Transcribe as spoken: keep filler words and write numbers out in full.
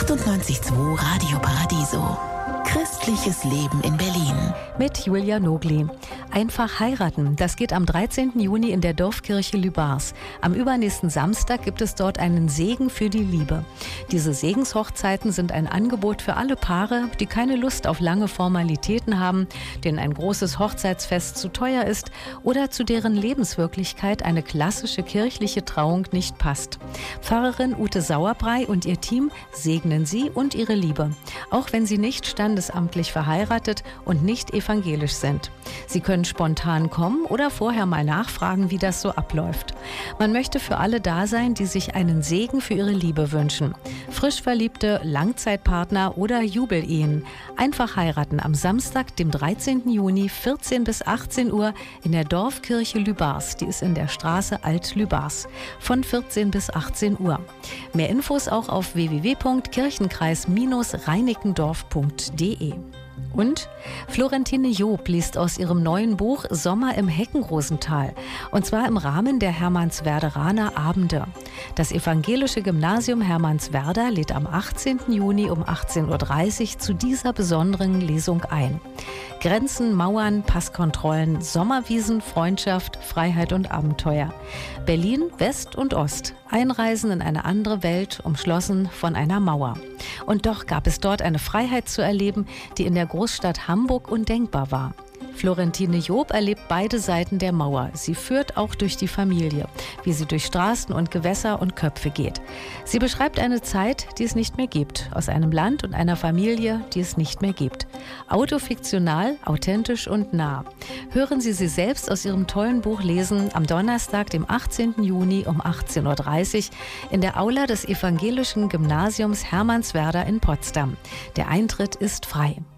achtundneunzig Komma zwei Radio Paradiso. Christliches Leben in Berlin. Mit Julia Nogli. Einfach heiraten, das geht am dreizehnten Juni in der Dorfkirche Lübars. Am übernächsten Samstag gibt es dort einen Segen für die Liebe. Diese Segenshochzeiten sind ein Angebot für alle Paare, die keine Lust auf lange Formalitäten haben, denen ein großes Hochzeitsfest zu teuer ist oder zu deren Lebenswirklichkeit eine klassische kirchliche Trauung nicht passt. Pfarrerin Ute Sauerbrei und ihr Team segnen sie und ihre Liebe, auch wenn sie nicht standesamtlich verheiratet und nicht evangelisch sind. Sie können spontan kommen oder vorher mal nachfragen, wie das so abläuft. Man möchte für alle da sein, die sich einen Segen für ihre Liebe wünschen. Frisch Verliebte, Langzeitpartner oder Jubelehen. Einfach heiraten am Samstag, dem dreizehnten Juni, vierzehn bis achtzehn Uhr in der Dorfkirche Lübars. Die ist in der Straße Alt-Lübars. Von vierzehn bis achtzehn Uhr. Mehr Infos auch auf w w w punkt kirchenkreis reinickendorf punkt d e. Und Florentine Job liest aus ihrem neuen Buch Sommer im Heckenrosental, und zwar im Rahmen der Hermannswerderaner Abende. Das evangelische Gymnasium Hermannswerder lädt am achtzehnten Juni um achtzehn Uhr dreißig zu dieser besonderen Lesung ein. Grenzen, Mauern, Passkontrollen, Sommerwiesen, Freundschaft, Freiheit und Abenteuer. Berlin, West und Ost. Einreisen in eine andere Welt, umschlossen von einer Mauer. Und doch gab es dort eine Freiheit zu erleben, die in der Großstadt Hamburg undenkbar war. Florentine Job erlebt beide Seiten der Mauer. Sie führt auch durch die Familie, wie sie durch Straßen und Gewässer und Köpfe geht. Sie beschreibt eine Zeit, die es nicht mehr gibt, aus einem Land und einer Familie, die es nicht mehr gibt. Autofiktional, authentisch und nah. Hören Sie sie selbst aus ihrem tollen Buch lesen am Donnerstag, dem achtzehnten Juni um achtzehn Uhr dreißig in der Aula des evangelischen Gymnasiums Hermannswerder in Potsdam. Der Eintritt ist frei.